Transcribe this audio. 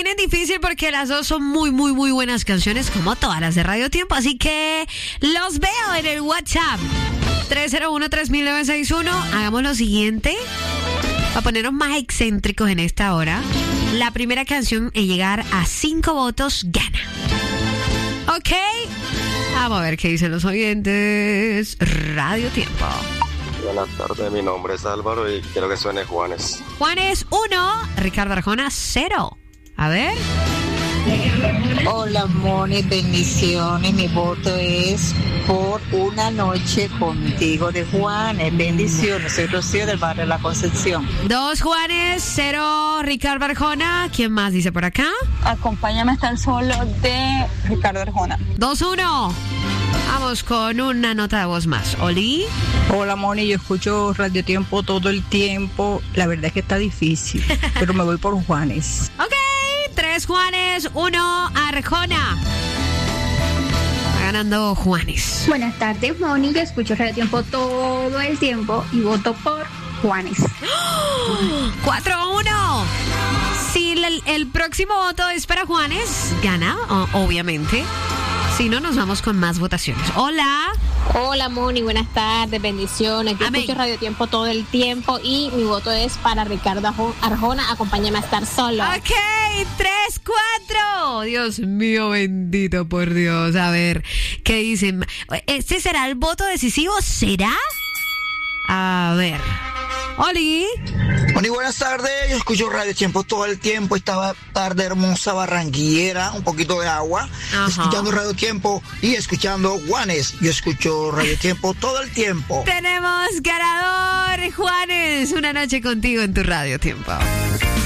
tienen difícil porque las dos son muy, muy, muy buenas canciones, como todas las de Radio Tiempo. Así que los veo en el WhatsApp 301-3961. Hagamos lo siguiente, para ponernos más excéntricos en esta hora. La primera canción en llegar a 5 votos gana. ¿Ok? Vamos a ver qué dicen los oyentes. Radio Tiempo. Buenas tardes, mi nombre es Álvaro y quiero que suene Juanes. Juanes 1, Ricardo Arjona 0. A ver. Hola, Moni, bendiciones. Mi voto es por Una Noche Contigo de Juanes. Bendiciones. Soy Rocío del barrio La Concepción. 2 Juanes, 0 Ricardo Arjona. ¿Quién más dice por acá? Acompáñame a estar solo de Ricardo Arjona. 2-1. Vamos con una nota de voz más. Oli. Hola, Moni, yo escucho Radio Tiempo todo el tiempo. La verdad es que está difícil, pero me voy por Juanes. Ok, 3 Juanes, 1 Arjona. Va ganando Juanes. Buenas tardes, Moni. Yo escucho Radio Tiempo todo el tiempo y voto por Juanes. 4-1. Si el próximo voto es para Juanes, gana, obviamente. Si no, nos vamos con más votaciones. Hola. Hola, Moni, buenas tardes, bendiciones. Yo escucho Radio Tiempo todo el tiempo y mi voto es para Ricardo Arjona. Acompáñame a estar solo. Ok, 3-4. Dios mío, bendito por Dios. A ver, ¿qué dicen? ¿Este será el voto decisivo? ¿Será? A ver. Oli. Moni, buenas tardes. Yo escucho Radio Tiempo todo el tiempo. Esta tarde hermosa barranquillera, un poquito de agua. Ajá. Escuchando Radio Tiempo y escuchando Juanes. Yo escucho Radio Tiempo todo el tiempo. Tenemos ganador, Juanes. Una noche contigo en tu Radio Tiempo.